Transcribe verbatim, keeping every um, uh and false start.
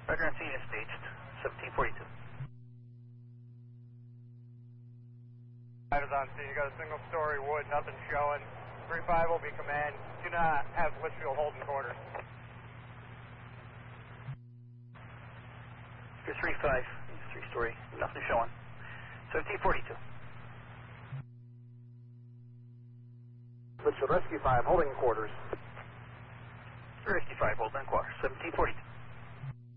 Roger, I'm seeing it staged. seventeen forty-two. Riders on scene, you got a single story wood, nothing showing. three five will be command. Do not have Litchfield holding quarters. Your three five, three story, nothing showing. seventeen forty-two. Litchfield Rescue five, holding quarters. Rescue five, holding quarters. seventeen forty-two.